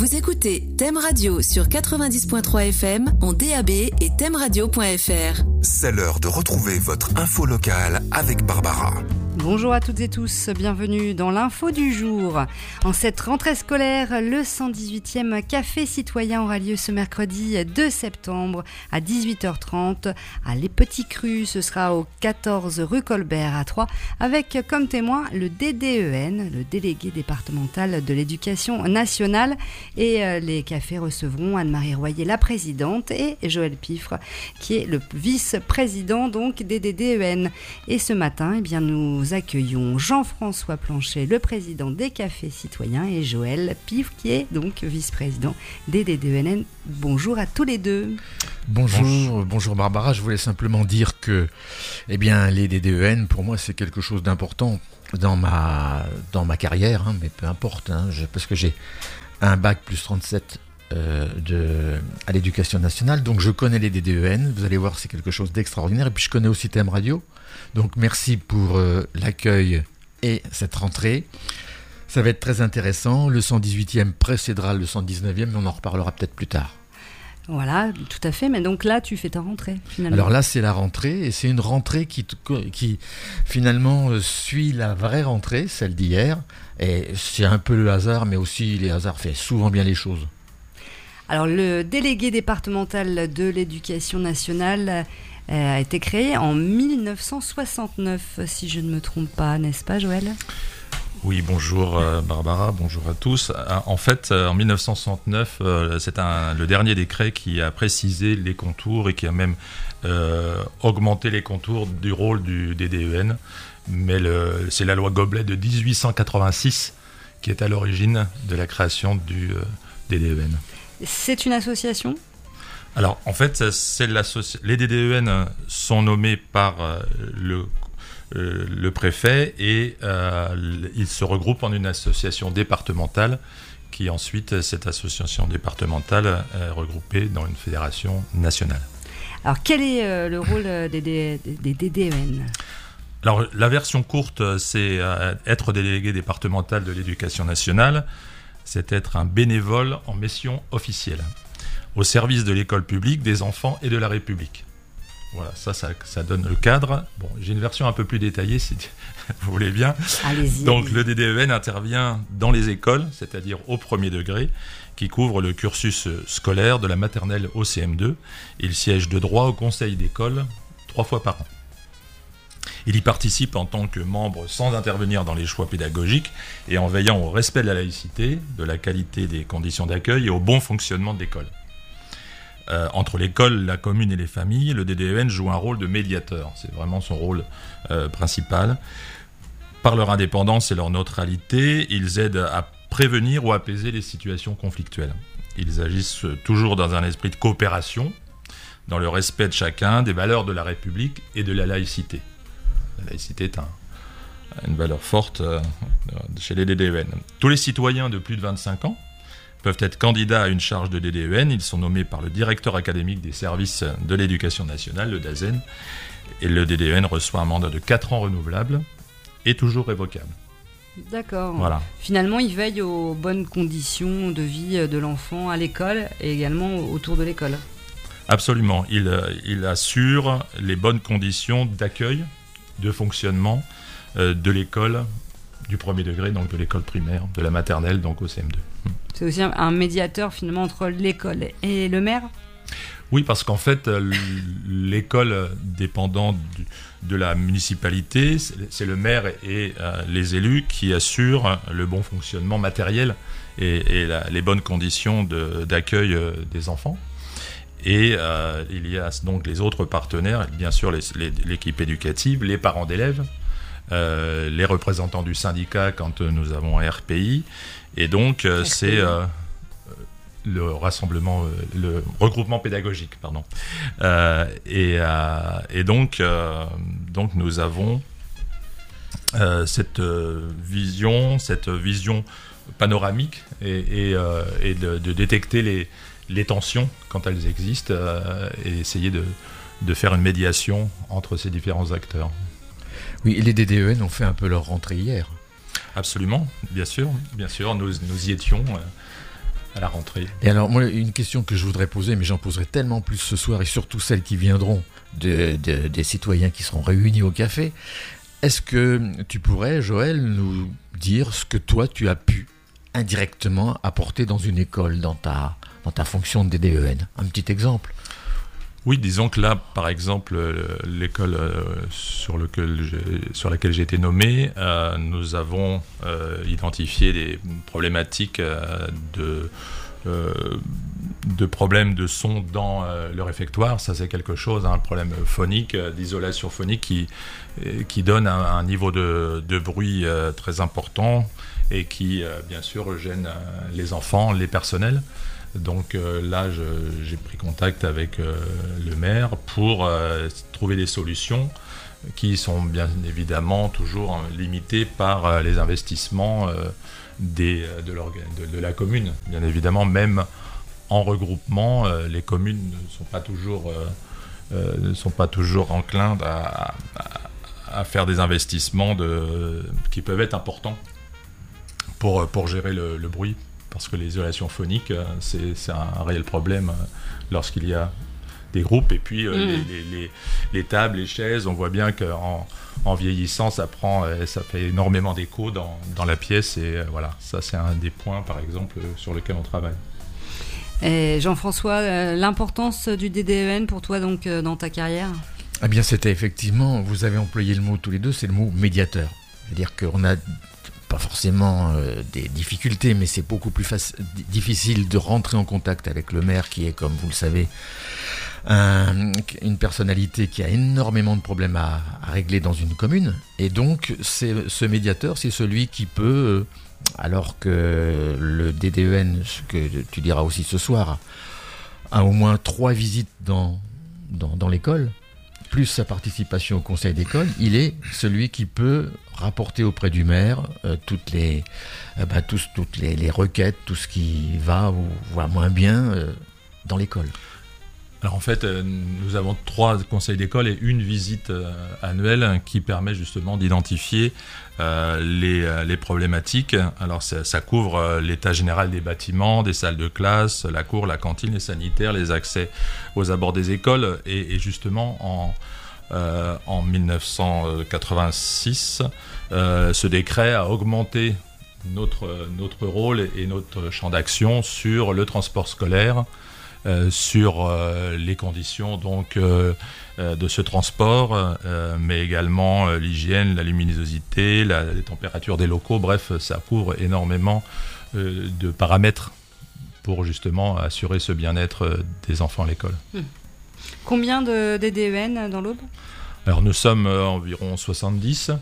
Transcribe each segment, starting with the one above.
Vous écoutez Thème Radio sur 90.3 FM en DAB et thèmeradio.fr. C'est l'heure de retrouver votre info locale avec Barbara. Bonjour à toutes et tous, bienvenue dans l'info du jour. En cette rentrée scolaire, le 118e Café Citoyen aura lieu ce mercredi 2 septembre à 18h30 à Les Petits Crus. Ce sera au 14 rue Colbert à Troyes avec comme témoin le DDEN, le délégué départemental de l'éducation nationale. Et les cafés recevront Anne-Marie Royer, la présidente, et Joël Piffre, qui est le vice-président donc des DDEN. Et ce matin, nous accueillons Jean-François Planchet, le président des cafés citoyens, et Joël Piffre, qui est donc vice-président des DDEN. Bonjour à tous les deux. Bonjour Barbara, je voulais simplement dire que les DDEN, pour moi, c'est quelque chose d'important dans ma carrière, mais peu importe, parce que j'ai un bac plus 37 à l'éducation nationale, donc je connais les DDEN, vous allez voir, c'est quelque chose d'extraordinaire, et puis je connais aussi Thème Radio, donc merci pour l'accueil et cette rentrée. Ça va être très intéressant, le 118e précédera le 119e, mais on en reparlera peut-être plus tard. Voilà, tout à fait, mais donc là tu fais ta rentrée finalement. Alors là c'est la rentrée, et c'est une rentrée qui finalement suit la vraie rentrée, celle d'hier, et c'est un peu le hasard, mais aussi les hasards font souvent bien les choses. Alors le délégué départemental de l'éducation nationale a été créé en 1969, si je ne me trompe pas, n'est-ce pas Joël ? Oui, bonjour Barbara, bonjour à tous. En fait, en 1969, c'est le dernier décret qui a précisé les contours et qui a même augmenté les contours du rôle du DDEN. Mais c'est la loi Goblet de 1886 qui est à l'origine de la création du DDEN. C'est une association ? Alors, en fait, les DDEN sont nommés par le préfet et ils se regroupent en une association départementale qui ensuite, cette association départementale est regroupée dans une fédération nationale. Alors quel est le rôle des DDEN ? Alors la version courte, c'est être délégué départemental de l'éducation nationale, c'est être un bénévole en mission officielle au service de l'école publique, des enfants et de la République. Voilà, ça donne le cadre. Bon, j'ai une version un peu plus détaillée, si vous voulez bien. Allez-y. Donc, le DDEN intervient dans les écoles, c'est-à-dire au premier degré, qui couvre le cursus scolaire de la maternelle au CM2. Il siège de droit au conseil d'école 3 fois par an. Il y participe en tant que membre sans intervenir dans les choix pédagogiques et en veillant au respect de la laïcité, de la qualité des conditions d'accueil et au bon fonctionnement de l'école. Entre l'école, la commune et les familles, le DDEN joue un rôle de médiateur. C'est vraiment son rôle principal. Par leur indépendance et leur neutralité, ils aident à prévenir ou apaiser les situations conflictuelles. Ils agissent toujours dans un esprit de coopération, dans le respect de chacun, des valeurs de la République et de la laïcité. La laïcité est une valeur forte chez les DDEN. Tous les citoyens de plus de 25 ans peuvent être candidats à une charge de DDEN. Ils sont nommés par le directeur académique des services de l'éducation nationale, le DAZEN. Et le DDEN reçoit un mandat de 4 ans renouvelable et toujours révocable. D'accord. Voilà. Finalement, il veille aux bonnes conditions de vie de l'enfant à l'école et également autour de l'école. Absolument. Il assure les bonnes conditions d'accueil, de fonctionnement de l'école du premier degré, donc de l'école primaire, de la maternelle, donc au CM2. C'est aussi un médiateur finalement entre l'école et le maire ? Oui, parce qu'en fait, l'école dépendant de la municipalité, c'est le maire et les élus qui assurent le bon fonctionnement matériel et les bonnes conditions d'accueil des enfants. Et il y a donc les autres partenaires, bien sûr l'équipe éducative, les parents d'élèves, les représentants du syndicat quand nous avons un RPI, et donc c'est le regroupement pédagogique, pardon. Et donc nous avons cette vision panoramique et de détecter les tensions quand elles existent et essayer de faire une médiation entre ces différents acteurs. Oui, et les DDEN ont fait un peu leur rentrée hier. Absolument, bien sûr, nous y étions à la rentrée. Et alors, moi, une question que je voudrais poser, mais j'en poserai tellement plus ce soir, et surtout celles qui viendront des citoyens qui seront réunis au café. Est-ce que tu pourrais, Joël, nous dire ce que toi, tu as pu indirectement apporter dans une école, dans ta fonction de DDEN? Un petit exemple. Oui, disons que là, par exemple, l'école sur laquelle j'ai été nommé, nous avons identifié des problématiques de problèmes de son dans le réfectoire. Ça, c'est quelque chose, un problème phonique, d'isolation phonique qui donne un niveau de bruit très important et qui, bien sûr, gêne les enfants, les personnels. Donc là, j'ai pris contact avec le maire pour trouver des solutions qui sont bien évidemment toujours limitées par les investissements de la commune. Bien évidemment, même en regroupement, les communes ne sont pas toujours enclins à faire des investissements qui peuvent être importants pour gérer le bruit. Parce que l'isolation phonique, c'est un réel problème lorsqu'il y a des groupes. Et puis les tables, les chaises, on voit bien qu'en vieillissant, ça fait énormément d'écho dans la pièce. Et voilà, ça c'est un des points, par exemple, sur lesquels on travaille. Et Jean-François, l'importance du DDEN pour toi donc dans ta carrière? Eh bien, c'était effectivement, vous avez employé le mot tous les deux, c'est le mot médiateur. C'est-à-dire qu'on a pas forcément des difficultés, mais c'est beaucoup plus difficile de rentrer en contact avec le maire qui est, comme vous le savez, une personnalité qui a énormément de problèmes à régler dans une commune. Et donc, ce médiateur, c'est celui qui peut, alors que le DDEN, ce que tu diras aussi ce soir, a au moins 3 visites dans l'école, plus sa participation au conseil d'école, il est celui qui peut rapporter auprès du maire toutes les requêtes, tout ce qui va ou va moins bien dans l'école. Alors en fait, nous avons 3 conseils d'école et une visite annuelle qui permet justement d'identifier les problématiques. Alors ça couvre l'état général des bâtiments, des salles de classe, la cour, la cantine, les sanitaires, les accès aux abords des écoles. Et justement, en 1986, ce décret a augmenté notre rôle et notre champ d'action sur le transport scolaire, sur les conditions donc de ce transport, mais également l'hygiène, la luminosité, les températures des locaux. Bref, ça couvre énormément de paramètres pour justement assurer ce bien-être des enfants à l'école. Combien de DDEN dans l'Aube? Alors nous sommes environ 70.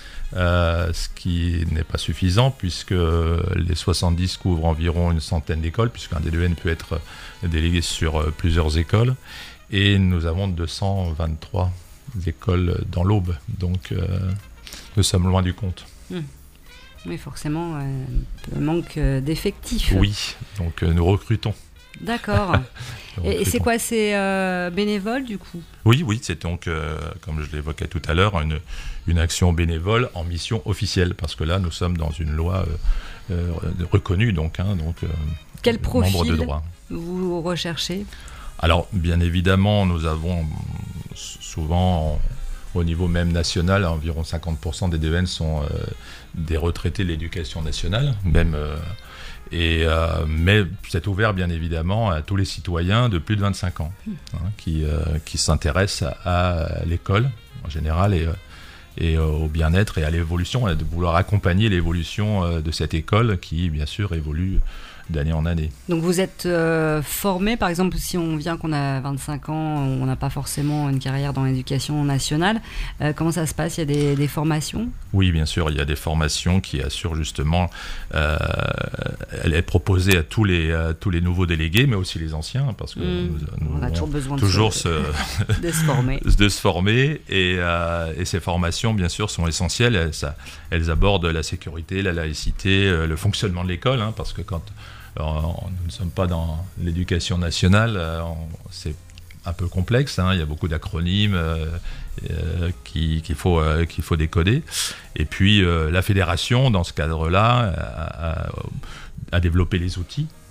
Ce qui n'est pas suffisant puisque les 70 couvrent environ une centaine d'écoles, puisqu'un DDEN peut être délégué sur plusieurs écoles, et nous avons 223 écoles dans l'Aube, donc nous sommes loin du compte. Oui, forcément, un manque d'effectifs. Oui, donc nous recrutons. D'accord. Et c'est quoi? C'est bénévole du coup? Oui, c'est donc, comme je l'évoquais tout à l'heure, une action bénévole en mission officielle, parce que là, nous sommes dans une loi reconnue, donc quel profil membre de droit vous recherchez? Alors, bien évidemment, nous avons souvent, au niveau même national, environ 50% des DDEN sont des retraités de l'éducation nationale, même... mais c'est ouvert bien évidemment à tous les citoyens de plus de 25 ans qui s'intéressent à l'école en général et au bien-être et à l'évolution, et de vouloir accompagner l'évolution de cette école qui bien sûr évolue d'année en année. Donc vous êtes formé, par exemple, si on vient qu'on a 25 ans, on n'a pas forcément une carrière dans l'éducation nationale, comment ça se passe? Il y a des formations? Oui, bien sûr, il y a des formations qui assurent justement, elle est proposée à tous les nouveaux délégués, mais aussi les anciens, parce que nous on a toujours besoin de se former, et ces formations, bien sûr, sont essentielles. Elles abordent la sécurité, la laïcité, le fonctionnement de l'école, parce que quand nous ne sommes pas dans l'éducation nationale, c'est un peu complexe, il y a beaucoup d'acronymes qu'il faut décoder. Et puis la fédération, dans ce cadre-là, a développé les outils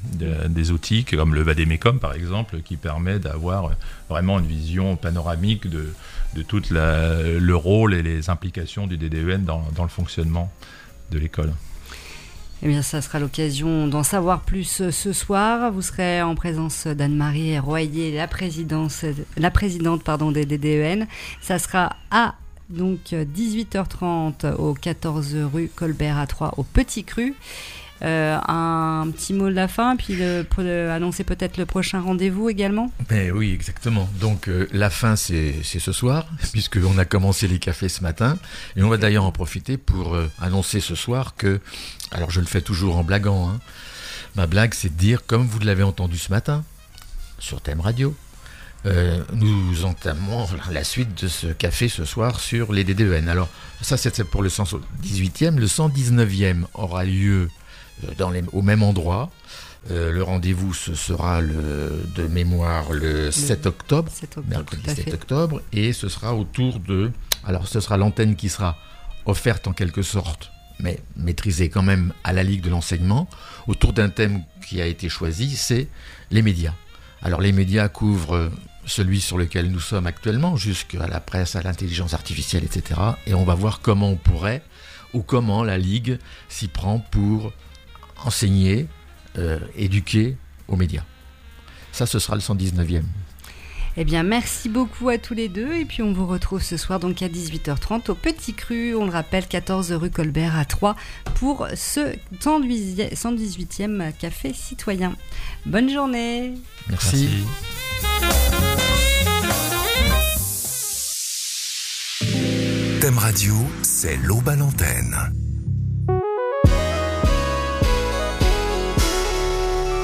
des outils comme le Vademecum par exemple, qui permet d'avoir vraiment une vision panoramique de tout le rôle et les implications du DDEN dans le fonctionnement de l'école. Eh bien, ça sera l'occasion d'en savoir plus ce soir. Vous serez en présence d'Anne-Marie Royer, la présidente des DDEN. Ça sera à 18h30 au 14 rue Colbert à Troyes, au Petit Cru. Un petit mot de la fin, puis annoncer peut-être le prochain rendez-vous également. Ben oui, exactement. Donc la fin, c'est ce soir, puisqu'on a commencé les cafés ce matin. Et on va d'ailleurs en profiter pour annoncer ce soir que, alors je le fais toujours en blaguant, hein, ma blague c'est de dire, comme vous l'avez entendu ce matin, sur Thème Radio, nous entamons la suite de ce café ce soir sur les DDEN. Alors ça c'est pour le 118e, le 119e aura lieu au même endroit. Le rendez-vous ce sera de mémoire le 7 octobre, mercredi 7 octobre, et ce sera autour de... Alors ce sera l'antenne qui sera offerte en quelque sorte, mais maîtrisée quand même à la Ligue de l'enseignement, autour d'un thème qui a été choisi, c'est les médias. Alors les médias couvrent celui sur lequel nous sommes actuellement, jusqu'à la presse, à l'intelligence artificielle, etc. Et on va voir comment on pourrait, ou comment la Ligue s'y prend pour enseigner, éduquer aux médias. Ça, ce sera le 119e. Eh bien, merci beaucoup à tous les deux. Et puis, on vous retrouve ce soir donc à 18h30 au Petit Cru. On le rappelle, 14 rue Colbert à Troyes pour ce 118e Café Citoyen. Bonne journée. Merci. Thème Radio, c'est l'aube à l'antenne.